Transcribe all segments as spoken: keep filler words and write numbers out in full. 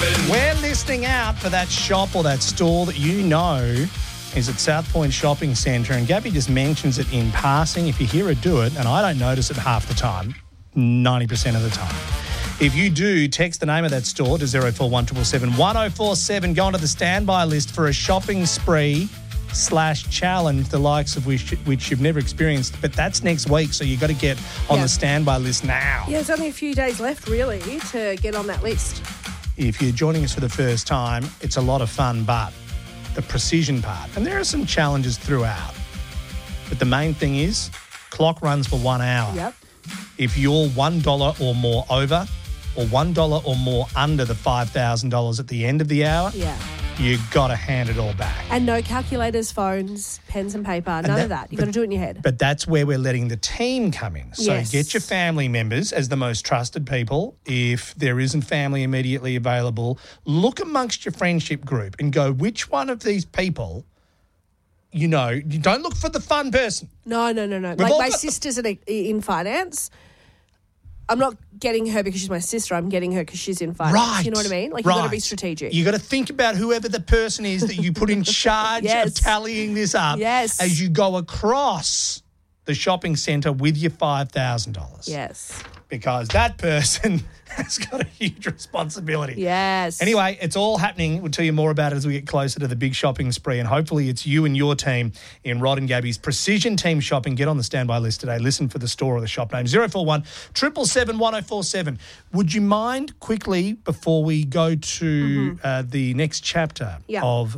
shopping. We're listening out for that shop or that store that you know is at South Point Shopping Centre, and Gabby just mentions it in passing. If you hear her do it, and I don't notice it half the time, ninety percent of the time. If you do, text the name of that store to zero four one seven seven one oh four seven. Go onto the standby list for a shopping spree slash challenge, the likes of which, which you've never experienced. But that's next week, so you've got to get on Yeah. the standby list now. Yeah, there's only a few days left, really, to get on that list. If you're joining us for the first time, it's a lot of fun, but the precision part, and there are some challenges throughout, but the main thing is clock runs for one hour. Yep. If you're one dollar or more over or one dollar or more under the five thousand dollars at the end of the hour, Yeah. you got to hand it all back. And no calculators, phones, pens and paper, none that- of that. You've got to do it in your head. But that's where we're letting the team come in. So Yes. get your family members as the most trusted people. If there isn't family immediately available, look amongst your friendship group and go, which one of these people, you know, you don't look for the fun person. No, no, no, no. We've Like all my got- sister's in, in finance. I'm not getting her because she's my sister. I'm getting her because she's in finance. Right. You know what I mean? Like, you've got to be Right. strategic. You got to think about whoever the person is that you put in charge Yes. of tallying this up Yes. as you go across the shopping centre with your five thousand dollars. Yes. Because that person has got a huge responsibility. Yes. Anyway, it's all happening. We'll tell you more about it as we get closer to the big shopping spree, and hopefully it's you and your team in Rod and Gabby's Precision Team Shopping. Get on the standby list today. Listen for the store or the shop name, zero four one seven seven one oh four seven. Would you mind quickly, before we go to uh, the next chapter Yeah. of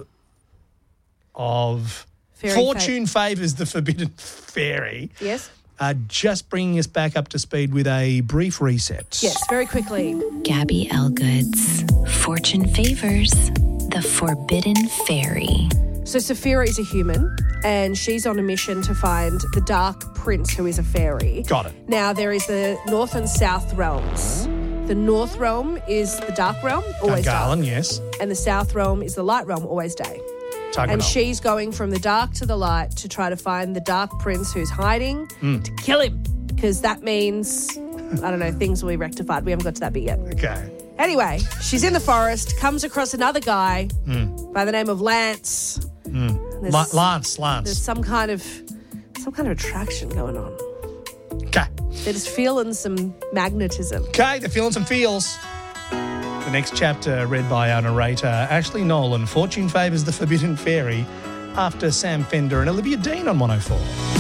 of Fairy Fortune Favours the Forbidden Fairy, Yes. uh, just bringing us back up to speed with a brief reset. Yes, very quickly. Gabby Elgood's Fortune Favors the Forbidden Fairy. So Saphira is a human and she's on a mission to find the Dark Prince, who is a fairy. Got it. Now, there is the North and South realms. The North realm is the dark realm, always Garland, dark. yes. And the South realm is the light realm, always day. Tug And it on. she's going from the dark to the light to try to find the Dark Prince who's hiding Hmm. to kill him. Because that means, I don't know, things will be rectified. We haven't got to that bit yet. Okay. Anyway, she's in the forest, comes across another guy by the name of Lance. There's, La- Lance, there's Lance. some kind of some kind of attraction going on. Okay. They're just feeling some magnetism. Okay, they're feeling some feels. The next chapter read by our narrator, Ashley Nolan. Fortune Favours the Forbidden Fairy, after Sam Fender and Olivia Dean on one oh four.